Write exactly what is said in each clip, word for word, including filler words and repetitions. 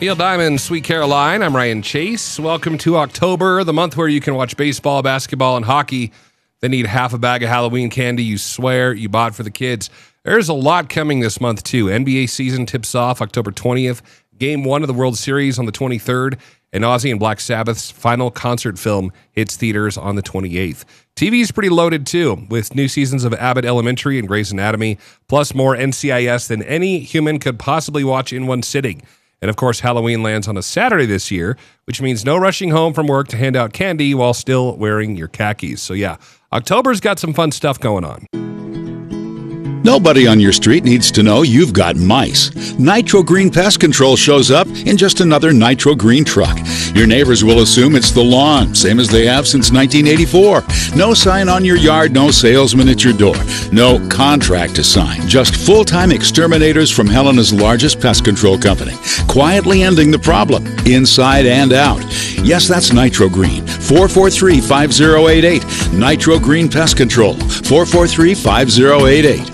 Neil Diamond, Sweet Caroline. I'm Ryan Chase. Welcome to October, the month where you can watch baseball, basketball, and hockey. Then eat half a bag of Halloween candy you swear you bought for the kids. There's a lot coming this month, too. N B A season tips off October twentieth. Game one of the World Series on the twenty-third. And Ozzy and Black Sabbath's final concert film hits theaters on the twenty-eighth. T V's pretty loaded, too, with new seasons of Abbott Elementary and Grey's Anatomy, plus more N C I S than any human could possibly watch in one sitting. And, of course, Halloween lands on a Saturday this year, which means no rushing home from work to hand out candy while still wearing your khakis. So, yeah, October's got some fun stuff going on. Nobody on your street needs to know you've got mice. Nitro Green Pest Control shows up in just another Nitro Green truck. Your neighbors will assume it's the lawn, same as they have since nineteen eighty-four. No sign on your yard, no salesman at your door. No contract to sign, just full-time exterminators from Helena's largest pest control company, quietly ending the problem, inside and out. Yes, that's Nitro Green. four four three, five zero eight eight. Nitro Green Pest Control. four four three, five zero eight eight.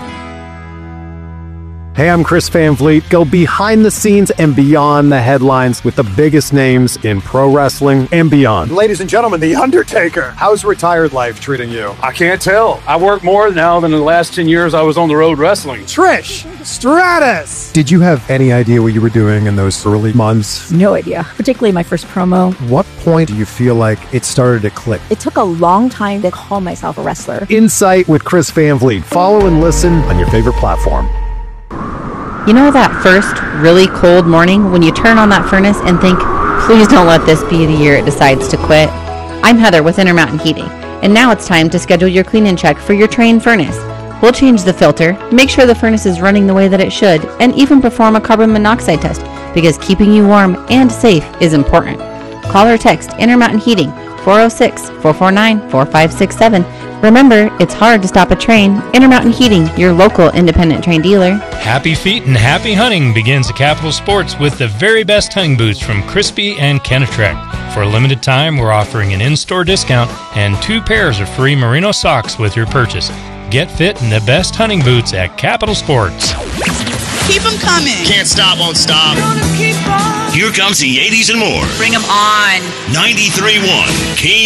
Hey, I'm Chris Van Vliet. Go behind the scenes and beyond the headlines with the biggest names in pro wrestling and beyond. Ladies and gentlemen, The Undertaker. How's retired life treating you? I can't tell. I work more now than the last ten years I was on the road wrestling. Trish Stratus. Did you have any idea what you were doing in those early months? No idea, particularly my first promo. What point do you feel like it started to click? It took a long time to call myself a wrestler. Insight with Chris Van Vliet. Follow and listen on your favorite platform. You know that first really cold morning when you turn on that furnace and think, please don't let this be the year it decides to quit? I'm Heather with Intermountain Heating, and now it's time to schedule your clean and check for your Trane furnace. We'll change the filter, make sure the furnace is running the way that it should, and even perform a carbon monoxide test, because keeping you warm and safe is important. Call or text Intermountain Heating, four oh six, four four nine, four five six seven. Remember, it's hard to stop a Trane. Intermountain Heating, your local independent Trane dealer. Happy feet and happy hunting begins at Capital Sports with the very best hunting boots from Crispy and Kenetrek. For a limited time, we're offering an in-store discount and two pairs of free merino socks with your purchase. Get fit in the best hunting boots at Capital Sports. Keep them coming. Can't stop, won't stop. Keep on. Here comes the eighties and more. Bring them on. ninety-three point one K